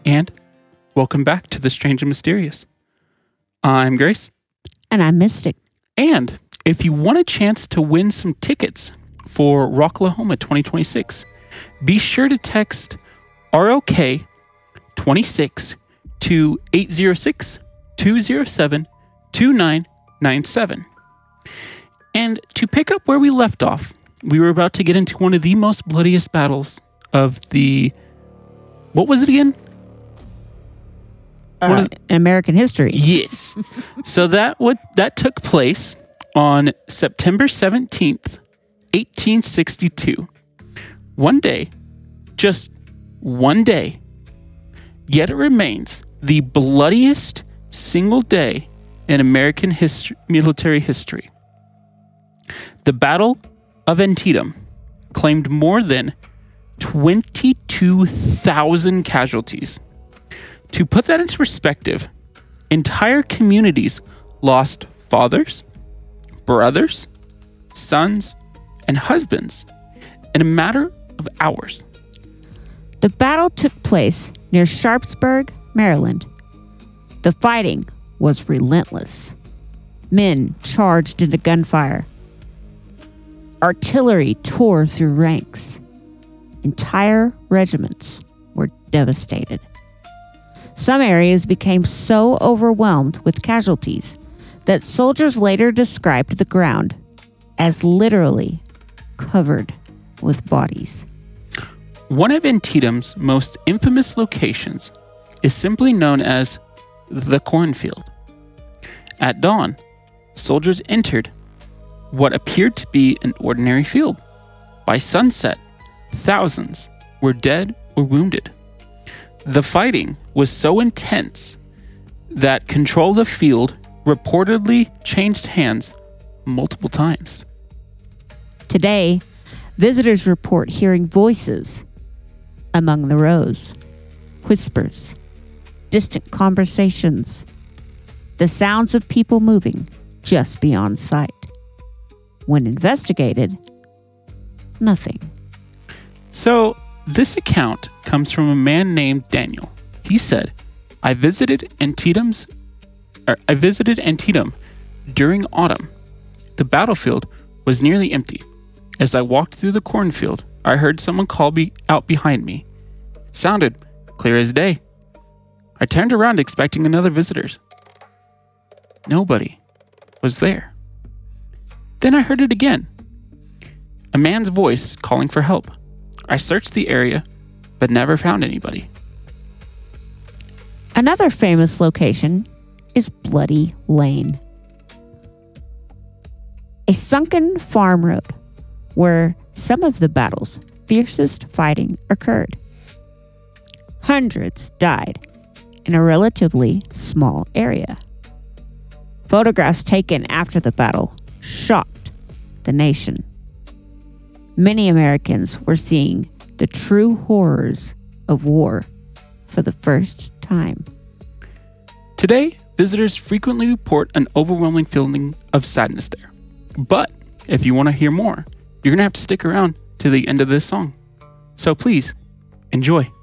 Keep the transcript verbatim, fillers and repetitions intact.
And welcome back to The Strange and Mysterious. I'm Grace. And I'm Mystic. And if you want a chance to win some tickets for Rocklahoma twenty twenty-six, be sure to text R O K twenty-six to eight zero six, two zero seven, two nine nine seven. And to pick up where we left off, we were about to get into one of the most bloodiest battles of the... What was it again? Uh, the, in American history. Yes. So that what that took place on September seventeenth, eighteen sixty-two. One day, just one day, yet it remains the bloodiest single day in American history, military history. The Battle of Antietam claimed more than twenty-two thousand casualties. To put that into perspective, entire communities lost fathers, brothers, sons, and husbands in a matter of hours. The battle took place near Sharpsburg, Maryland. The fighting was relentless. Men charged into gunfire. Artillery tore through ranks. Entire regiments were devastated. Some areas became so overwhelmed with casualties that soldiers later described the ground as literally covered with bodies. One of Antietam's most infamous locations is simply known as the cornfield. At dawn, soldiers entered what appeared to be an ordinary field. By sunset, thousands were dead or wounded. The fighting was so intense that control of the field reportedly changed hands multiple times. Today, visitors report hearing voices among the rows, whispers, distant conversations, the sounds of people moving just beyond sight. When investigated, nothing. So, this account comes from a man named Daniel. He said, I visited Antietam's, or I visited Antietam during autumn. The battlefield was nearly empty. As I walked through the cornfield, I heard someone call me out behind me. It sounded clear as day. I turned around expecting another visitor. Nobody was there. Then I heard it again. A man's voice calling for help. I searched the area, but never found anybody. Another famous location is Bloody Lane, a sunken farm road where some of the battle's fiercest fighting occurred. Hundreds died in a relatively small area. Photographs taken after the battle shocked the nation. Many Americans were seeing the true horrors of war for the first time. Today, visitors frequently report an overwhelming feeling of sadness there. But if you want to hear more, you're going to have to stick around to the end of this song. So please, enjoy.